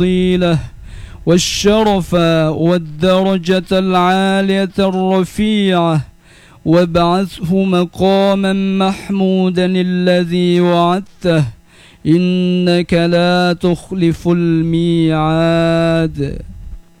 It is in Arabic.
الفضيلة والشرف والدرجة العالية الرفيعة، وابعثه مقاما محمودا الذي وعدته، إنك لا تخلف الميعاد.